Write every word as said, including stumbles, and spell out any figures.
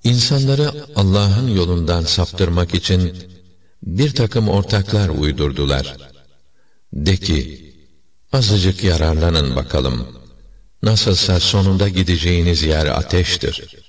İnsanları Allah'ın yolundan saptırmak için bir takım ortaklar uydurdular. De ki, azıcık yararlanın bakalım. Nasılsa sonunda gideceğiniz yer ateştir.